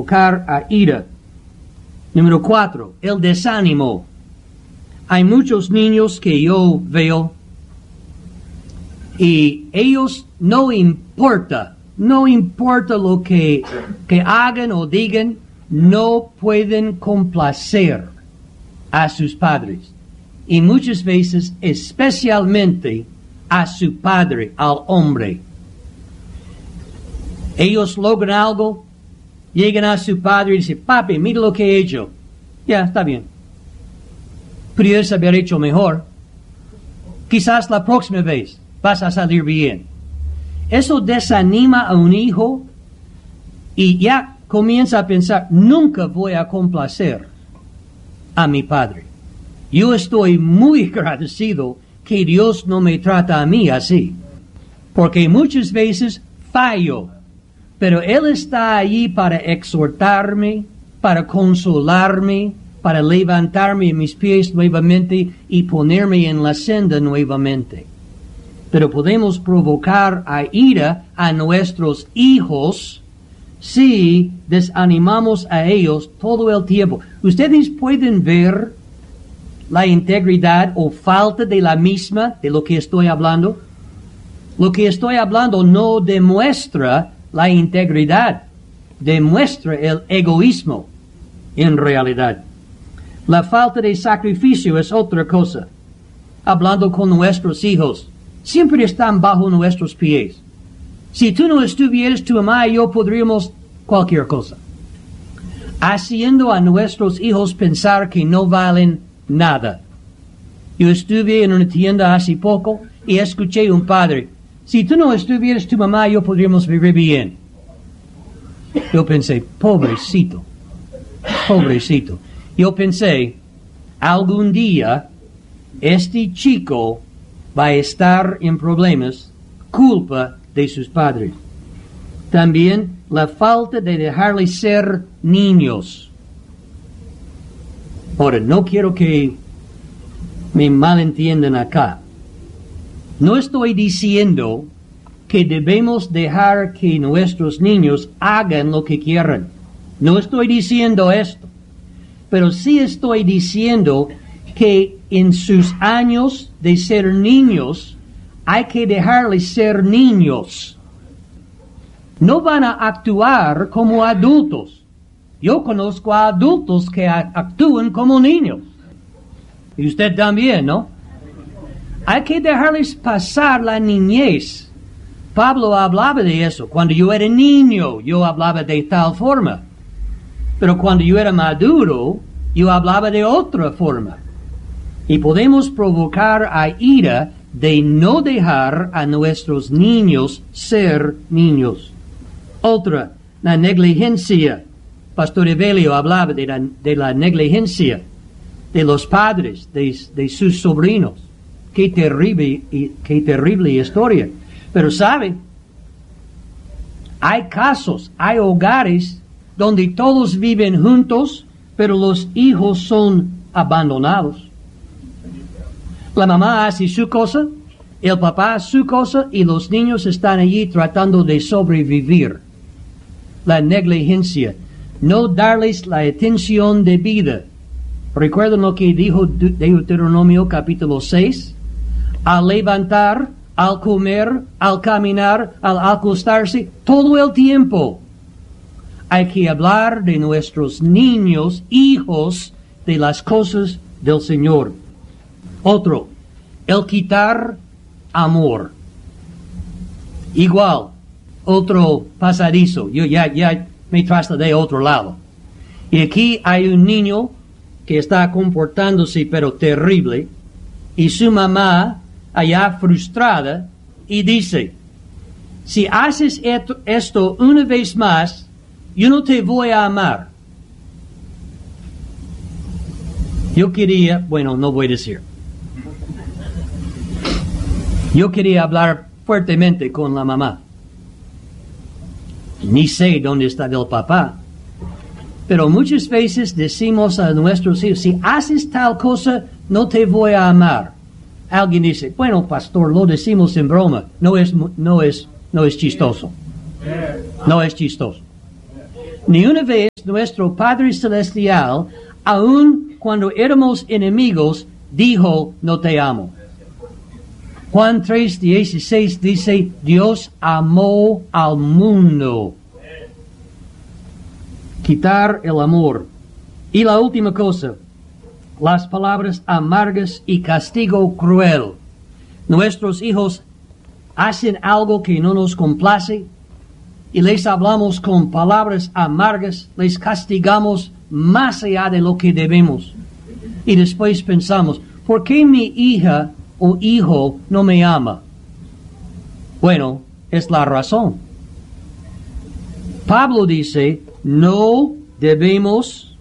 provocar a ira. Número 4, el desánimo. Hay muchos niños que yo veo y ellos no importa lo que hagan o digan, no pueden complacer a sus padres. Y muchas veces, especialmente a su padre, al hombre. Ellos logran algo, llegan a su padre y dicen, papi, mira lo que he hecho. Ya, está bien. Pudieras haber hecho mejor. Quizás la próxima vez vas a salir bien. Eso desanima a un hijo y ya comienza a pensar, nunca voy a complacer a mi padre. Yo estoy muy agradecido que Dios no me trata a mí así, porque muchas veces fallo, pero Él está allí para exhortarme, para consolarme, para levantarme en mis pies nuevamente y ponerme en la senda nuevamente. Pero podemos provocar a ira a nuestros hijos si desanimamos a ellos todo el tiempo. Ustedes pueden ver la integridad o falta de la misma de lo que estoy hablando. Lo que estoy hablando no demuestra la integridad, demuestra el egoísmo en realidad. La falta de sacrificio es otra cosa. Hablando con nuestros hijos, siempre están bajo nuestros pies. Si tú no estuvieras, tu mamá y yo podríamos cualquier cosa. Haciendo a nuestros hijos pensar que no valen nada. Yo estuve en una tienda hace poco y escuché a un padre, si tú no estuvieras, tu mamá y yo podríamos vivir bien. Yo pensé, pobrecito. Yo pensé, algún día este chico va a estar en problemas, culpa de sus padres. También la falta de dejarles ser niños. Ahora, no quiero que me malentiendan acá. No estoy diciendo que debemos dejar que nuestros niños hagan lo que quieran. No estoy diciendo esto. Pero sí estoy diciendo que en sus años de ser niños, hay que dejarles ser niños. No van a actuar como adultos. Yo conozco a adultos que actúan como niños. Y usted también, ¿no? Hay que dejarles pasar la niñez. Pablo hablaba de eso. Cuando yo era niño, yo hablaba de tal forma. Pero cuando yo era maduro, yo hablaba de otra forma. Y podemos provocar a ira de no dejar a nuestros niños ser niños. Otra, la negligencia. Pastor Evelio hablaba de la negligencia de los padres, de sus sobrinos. Qué terrible historia. Pero sabe, hay casos, hay hogares donde todos viven juntos, pero los hijos son abandonados. La mamá hace su cosa, el papá hace su cosa y los niños están allí tratando de sobrevivir. La negligencia, no darles la atención debida. ¿Recuerdan lo que dijo Deuteronomio capítulo 6? Al levantar, al comer, al caminar, al acostarse, todo el tiempo. Hay que hablar de nuestros niños, hijos, de las cosas del Señor. Otro, el quitar amor. Igual, otro pasadizo. Yo ya me trasladé de otro lado. Y aquí hay un niño que está comportándose pero terrible. Y su mamá, allá frustrada, y dice, si haces esto una vez más, yo no te voy a amar. Yo quería, bueno, no voy a decir. Yo quería hablar fuertemente con la mamá. Ni sé dónde está el papá. Pero muchas veces decimos a nuestros hijos, si haces tal cosa, no te voy a amar. Alguien dice, bueno, pastor, lo decimos en broma. No es chistoso. No es chistoso. Ni una vez Nuestro Padre Celestial, aun cuando éramos enemigos, dijo, no te amo. Juan 3:16 dice, Dios amó al mundo. Quitar el amor. Y la última cosa, las palabras amargas y castigo cruel. Nuestros hijos hacen algo que no nos complace y les hablamos con palabras amargas, les castigamos más allá de lo que debemos. Y después pensamos, ¿por qué mi hija o hijo no me ama? Bueno, es la razón. Pablo dice, no debemos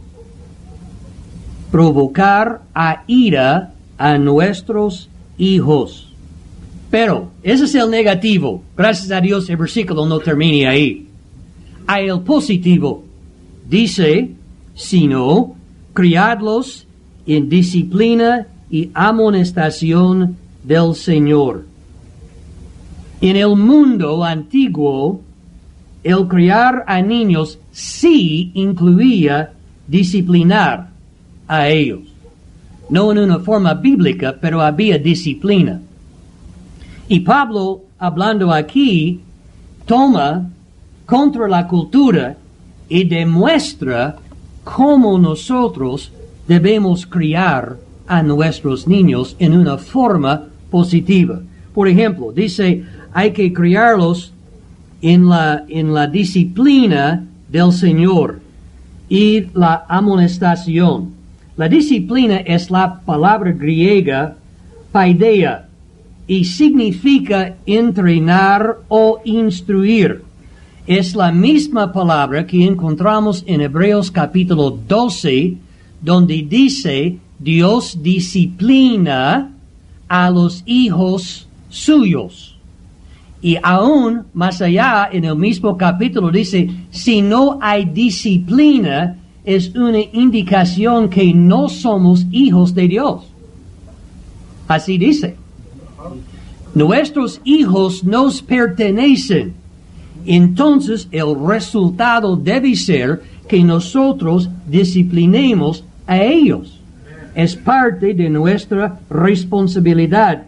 provocar a ira a nuestros hijos. Pero, ese es el negativo. Gracias a Dios el versículo no termina ahí. Hay el positivo. Dice, sino, criadlos en disciplina y amonestación del Señor. En el mundo antiguo, el criar a niños sí incluía disciplinar a ellos. No en una forma bíblica, pero había disciplina. Y Pablo, hablando aquí, toma contra la cultura y demuestra cómo nosotros debemos criar a nuestros niños en una forma positiva. Por ejemplo, dice, hay que criarlos en la disciplina del Señor y la amonestación. La disciplina es la palabra griega paideia y significa entrenar o instruir. Es la misma palabra que encontramos en Hebreos capítulo 12, donde dice, Dios disciplina a los hijos suyos. Y aún más allá, en el mismo capítulo dice, si no hay disciplina, es una indicación que no somos hijos de Dios. Así dice. Nuestros hijos nos pertenecen. Entonces el resultado debe ser que nosotros disciplinemos a ellos. Es parte de nuestra responsabilidad.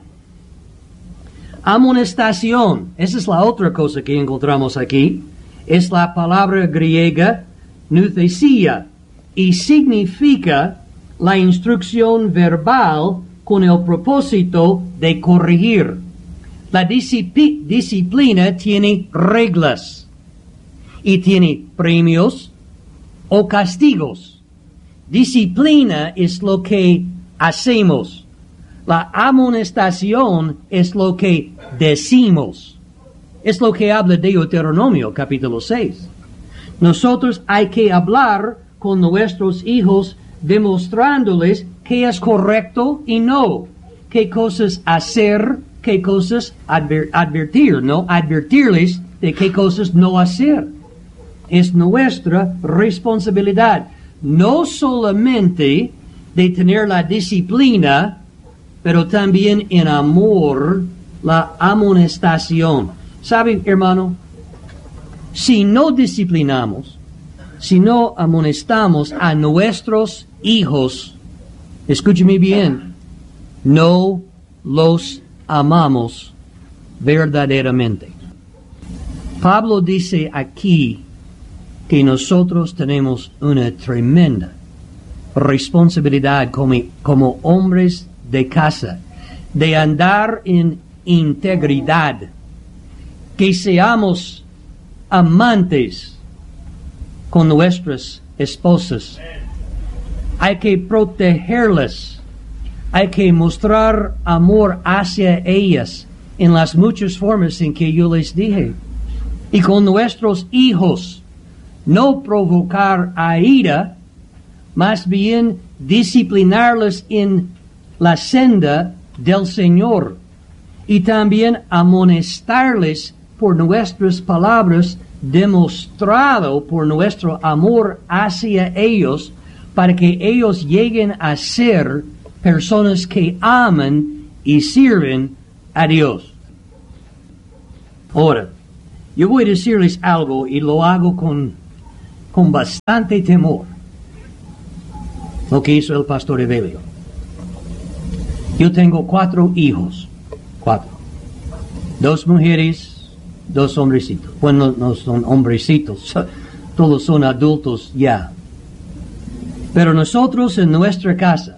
Amonestación, esa es la otra cosa que encontramos aquí. Es la palabra griega nouthesia y significa la instrucción verbal con el propósito de corregir. La disciplina tiene reglas y tiene premios o castigos. Disciplina es lo que hacemos. La amonestación es lo que decimos. Es lo que habla Deuteronomio capítulo 6. Nosotros hay que hablar con nuestros hijos demostrándoles qué es correcto y no, qué cosas hacer, qué cosas advertir, ¿no? Advertirles de qué cosas no hacer. Es nuestra responsabilidad, no solamente de tener la disciplina, pero también en amor, la amonestación. ¿Saben, hermano? Si no disciplinamos, si no amonestamos a nuestros hijos, escúcheme bien, no los amamos verdaderamente. Pablo dice aquí que nosotros tenemos una tremenda responsabilidad como hombres de casa, de andar en integridad, que seamos amantes con nuestras esposas. Hay que protegerlas. Hay que mostrar amor hacia ellas en las muchas formas en que yo les dije. Y con nuestros hijos, no provocar a ira, más bien disciplinarlos en la senda del Señor. Y también amonestarles por nuestras palabras, demostrado por nuestro amor hacia ellos, para que ellos lleguen a ser personas que aman y sirven a Dios. Ahora, yo voy a decirles algo y lo hago con con bastante temor lo que hizo el pastor Evelio. Yo tengo 4 hijos. 4. 2 mujeres, 2 hombrecitos. Bueno, no son hombrecitos, todos son adultos ya. Pero nosotros en nuestra casa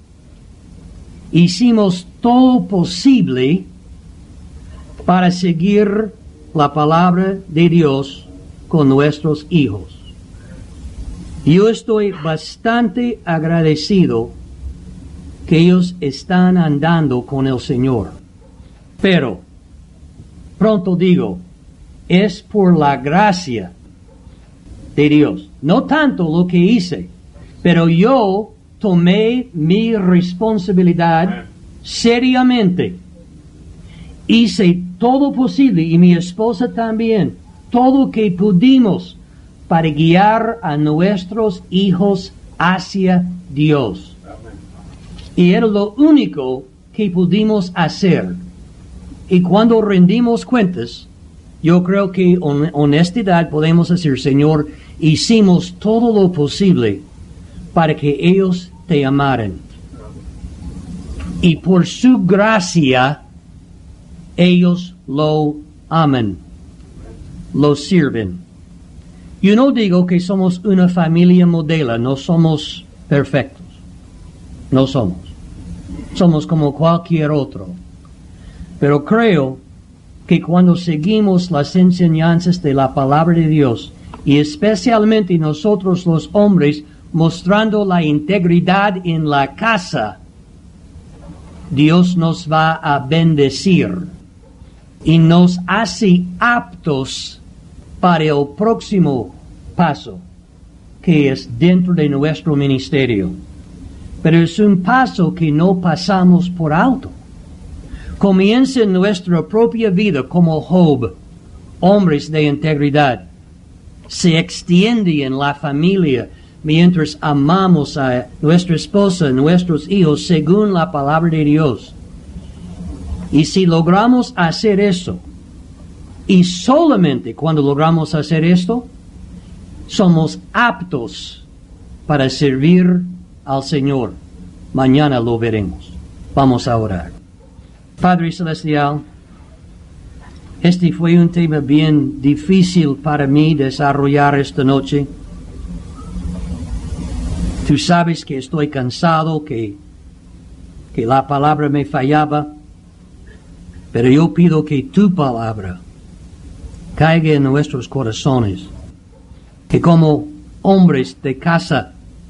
hicimos todo posible para seguir la palabra de Dios con nuestros hijos. Yo estoy bastante agradecido que ellos están andando con el Señor. Pero, pronto digo, es por la gracia de Dios. No tanto lo que hice, pero yo tomé mi responsabilidad seriamente. Hice todo posible, y mi esposa también, todo lo que pudimos para guiar a nuestros hijos hacia Dios. Y era lo único que pudimos hacer. Y cuando rendimos cuentas, yo creo que con honestidad podemos decir, Señor, hicimos todo lo posible para que ellos te amaran. Y por su gracia, ellos lo aman, lo sirven. Yo no digo que somos una familia modelo, no somos perfectos. No somos. Somos como cualquier otro. Pero creo que cuando seguimos las enseñanzas de la palabra de Dios, y especialmente nosotros los hombres, mostrando la integridad en la casa, Dios nos va a bendecir y nos hace aptos para el próximo paso, que es dentro de nuestro ministerio. Pero es un paso que no pasamos por alto. Comienza en nuestra propia vida como Job, hombres de integridad. Se extiende en la familia mientras amamos a nuestra esposa, nuestros hijos, según la palabra de Dios. Y si logramos hacer eso, y solamente cuando logramos hacer esto, somos aptos para servir al Señor. Mañana lo veremos. Vamos a orar. Padre Celestial, este fue un tema bien difícil para mí desarrollar esta noche. Tú sabes que estoy cansado, que la palabra me fallaba, pero yo pido que tu palabra caiga en nuestros corazones, que como hombres de casa,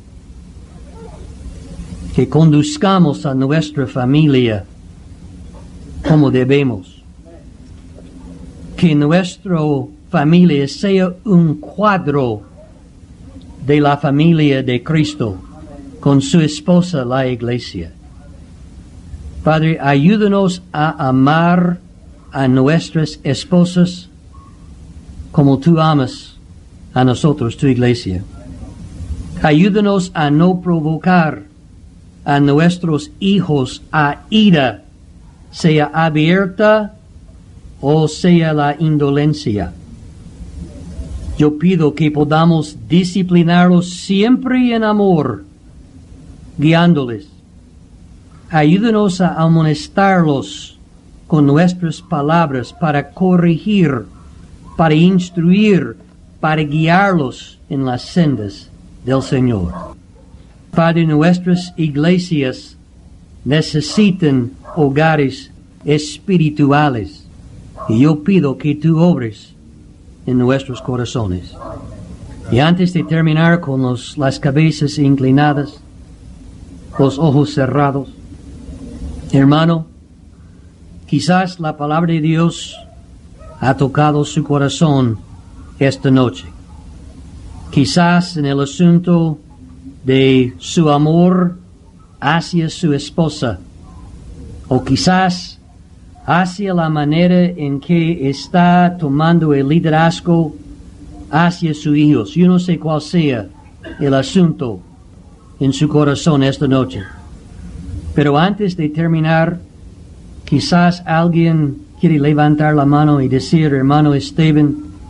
que conduzcamos a nuestra familia como debemos, que nuestra familia sea un cuadro de la familia de Cristo con su esposa, la iglesia. Padre, ayúdanos a amar a nuestras esposas como tú amas a nosotros, tu iglesia. Ayúdanos a no provocar a nuestros hijos a ira, sea abierta o sea la indolencia. Yo pido que podamos disciplinarlos siempre en amor, guiándoles. Ayúdanos a amonestarlos con nuestras palabras para corregir, para instruir, para guiarlos en las sendas del Señor. Padre, nuestras iglesias necesitan hogares espirituales, y yo pido que tú obres en nuestros corazones. Y antes de terminar con las cabezas inclinadas, los ojos cerrados, hermano, quizás la palabra de Dios ha tocado su corazón esta noche. Quizás en el asunto de su amor hacia su esposa, o quizás hacia la manera en que está tomando el liderazgo hacia sus hijos. Yo no sé cuál sea el asunto en su corazón esta noche. Pero antes de terminar, quizás alguien quiere levantar la mano y decir, hermano Esteban,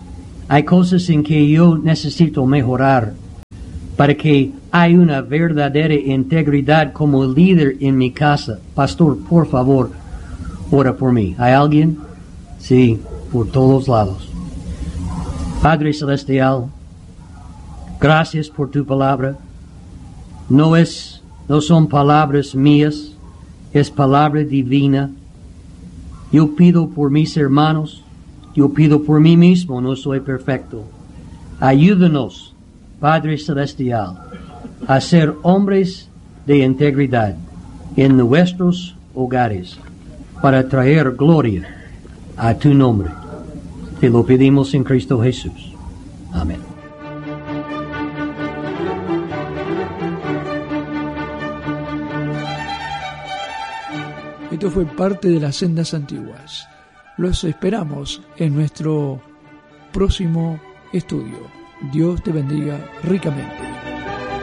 Hay cosas en que yo necesito mejorar para que haya una verdadera integridad como líder en mi casa. Pastor, por favor, ora por mí. ¿Hay alguien? Sí, por todos lados. Padre Celestial, gracias por tu palabra. No son palabras mías, es palabra divina. Yo pido por mis hermanos, yo pido por mí mismo, no soy perfecto. Ayúdanos, Padre Celestial, a ser hombres de integridad en nuestros hogares para traer gloria a tu nombre. Te lo pedimos en Cristo Jesús. Amén. Esto fue parte de las Sendas Antiguas. Los esperamos en nuestro próximo estudio. Dios te bendiga ricamente.